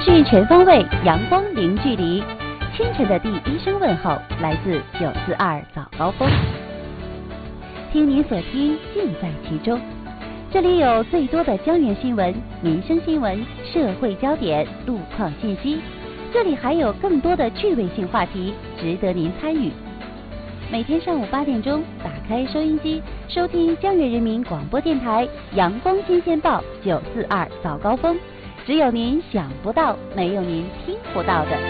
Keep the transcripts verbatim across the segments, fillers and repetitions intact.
讯全方位，阳光零距离。清晨的第一声问候来自九四二早高峰，听你所听，尽在其中。这里有最多的江源新闻、民生新闻、社会焦点、路况信息，这里还有更多的趣味性话题，值得您参与。每天上午八点钟，打开收音机，收听江源人民广播电台阳光新鲜报九四二早高峰。只有您想不到，没有您听不到的。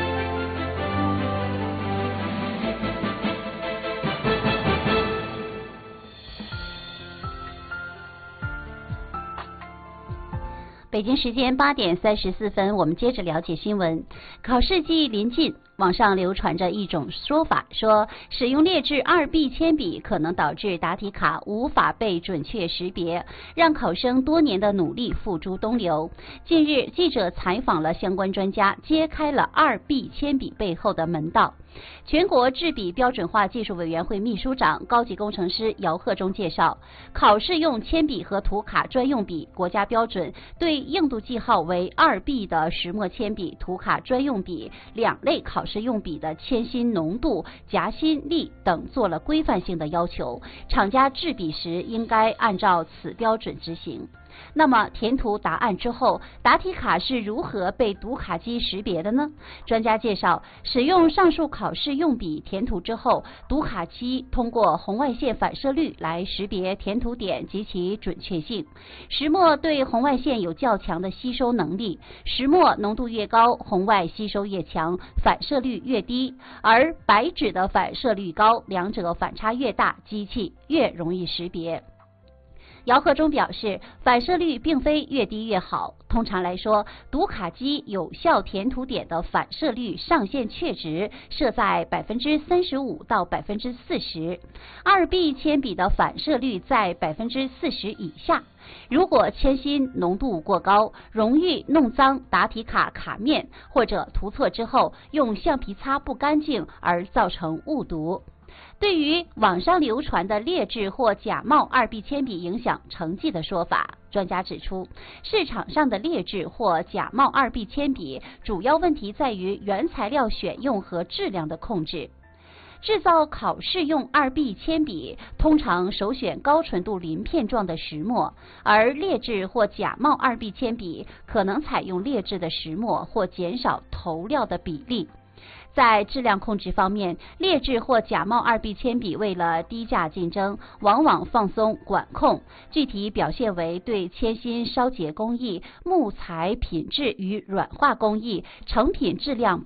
北京时间八点三十四分，我们接着了解新闻。考试季临近，网上流传着一种说法，说使用劣质二 B 铅笔可能导致答题卡无法被准确识别，让考生多年的努力付诸东流。近日，记者采访了相关专家，揭开了二 B 铅笔背后的门道。全国制笔标准化技术委员会秘书长、高级工程师姚鹤忠介绍，考试用铅笔和涂卡专用笔国家标准对硬度记号为二 B 的石墨铅笔、涂卡专用笔两类考试用笔的铅芯浓度、夹心力等做了规范性的要求，厂家制笔时应该按照此标准执行。那么填涂答案之后，答题卡是如何被读卡机识别的呢？专家介绍，使用上述考试用笔填涂之后，读卡机通过红外线反射率来识别填涂点及其准确性。石墨对红外线有较强的吸收能力，石墨浓度越高，红外吸收越强，反射率越低；而白纸的反射率高，两者反差越大，机器越容易识别。姚鹤忠表示，反射率并非越低越好。通常来说，读卡机有效填涂点的反射率上限确值设在百分之三十五到百分之四十，二 B 铅笔的反射率在百分之四十以下。如果铅芯浓度过高，容易弄脏答题卡卡面，或者涂错之后用橡皮擦不干净而造成误读。对于网上流传的劣质或假冒二 B 铅笔影响成绩的说法，专家指出，市场上的劣质或假冒二 B 铅笔主要问题在于原材料选用和质量的控制。制造考试用二 B 铅笔通常首选高纯度鳞片状的石墨，而劣质或假冒二 B 铅笔可能采用劣质的石墨或减少投料的比例。在质量控制方面，劣质或假冒二 B 铅笔为了低价竞争，往往放松管控，具体表现为对铅芯烧结工艺、木材品质与软化工艺、成品质量